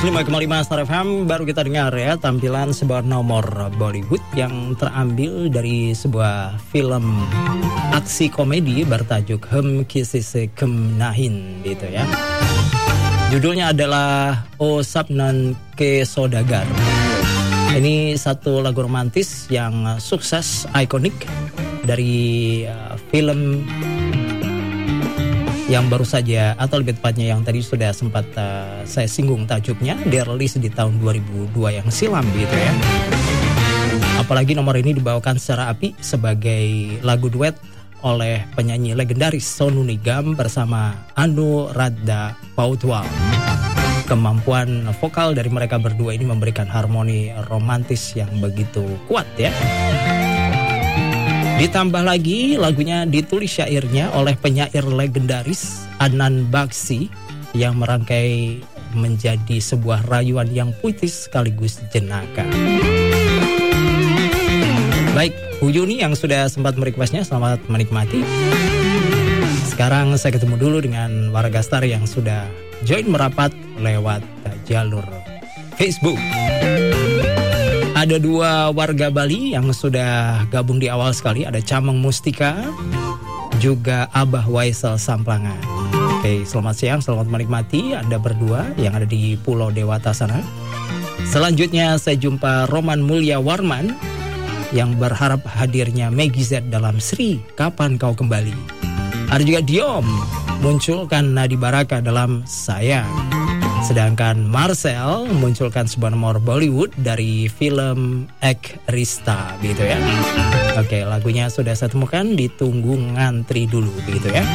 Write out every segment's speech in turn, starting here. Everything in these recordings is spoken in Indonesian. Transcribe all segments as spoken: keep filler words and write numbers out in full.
lima koma lima Star F M. Baru kita dengar ya tampilan sebuah nomor Bollywood yang terambil dari sebuah film aksi komedi bertajuk Hum Kisi Se Kum Nahin gitu ya. Judulnya adalah O Sapnan Ke Sodagar. Ini satu lagu romantis yang sukses, ikonik dari uh, film yang baru saja, atau lebih tepatnya yang tadi sudah sempat uh, saya singgung tajuknya, dirilis di tahun dua ribu dua yang silam gitu ya. Apalagi nomor ini dibawakan secara api sebagai lagu duet oleh penyanyi legendaris Sonu Nigam bersama Anuradha Pautwal. Kemampuan vokal dari mereka berdua ini memberikan harmoni romantis yang begitu kuat ya. Ditambah lagi lagunya ditulis syairnya oleh penyair legendaris Adnan Bakshi yang merangkai menjadi sebuah rayuan yang puitis sekaligus jenaka. Baik, Bu Yuni yang sudah sempat merequestnya, selamat menikmati. Sekarang saya ketemu dulu dengan warga Star yang sudah join merapat lewat jalur Facebook. Ada dua warga Bali yang sudah gabung di awal sekali. Ada Cameng Mustika, juga Abah Waisel Samplangan. Oke, selamat siang, selamat menikmati Anda berdua yang ada di Pulau Dewata sana. Selanjutnya saya jumpa Roman Mulya Warman yang berharap hadirnya Maggie Z dalam Sri Kapan Kau Kembali. Ada juga Diom, munculkan Nadi Baraka dalam Sayang. Sedangkan Marcel munculkan sebuah nomor Bollywood dari film Ek Rista gitu ya. Oke, lagunya sudah saya temukan, ditunggu ngantri dulu begitu ya.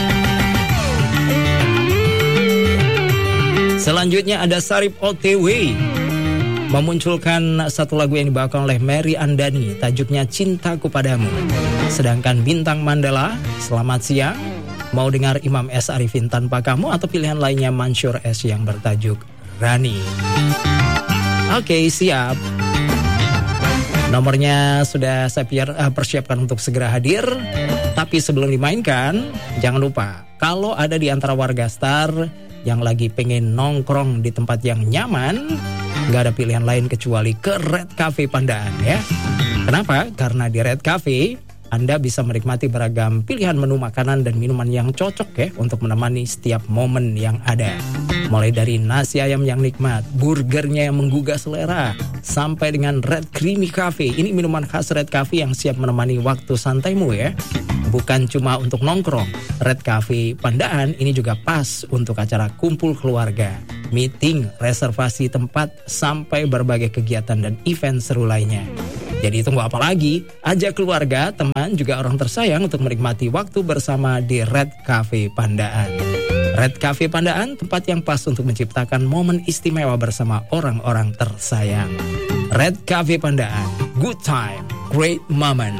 Selanjutnya ada Sarip O T W memunculkan satu lagu yang dibawakan oleh Mary Andani, tajuknya Cintaku Padamu. Sedangkan Bintang Mandala, selamat siang, mau dengar Imam S. Arifin Tanpa Kamu, atau pilihan lainnya Mansur S yang bertajuk Rani. Oke, siap. Nomornya sudah saya persiapkan untuk segera hadir. Tapi sebelum dimainkan, jangan lupa, kalau ada di antara warga Star yang lagi pengen nongkrong di tempat yang nyaman, nggak ada pilihan lain kecuali ke Red Cafe Pandaan ya. Kenapa? Karena di Red Cafe Anda bisa menikmati beragam pilihan menu makanan dan minuman yang cocok ya untuk menemani setiap momen yang ada. Mulai dari nasi ayam yang nikmat, burgernya yang menggugah selera, sampai dengan Red Creamy Cafe. Ini minuman khas Red Cafe yang siap menemani waktu santaimu ya. Bukan cuma untuk nongkrong, Red Cafe Pandaan ini juga pas untuk acara kumpul keluarga, meeting, reservasi tempat, sampai berbagai kegiatan dan event seru lainnya. Jadi tunggu apa lagi? Ajak keluarga, teman, juga orang tersayang untuk menikmati waktu bersama di Red Cafe Pandaan. Red Cafe Pandaan, tempat yang pas untuk menciptakan momen istimewa bersama orang-orang tersayang. Red Cafe Pandaan, good time, great moment.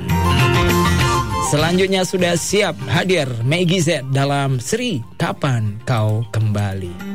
Selanjutnya sudah siap hadir Maggie Z dalam Sri Kapan Kau Kembali.